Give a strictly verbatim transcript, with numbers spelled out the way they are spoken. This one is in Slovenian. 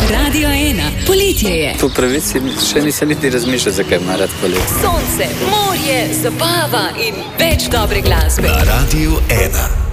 Radio ena. Poletje je. Po pravici še nisem niti razmišljal, zakaj ima rad poletje. Sonce, morje, zabava in več dobre glasbe. Na Radio ena.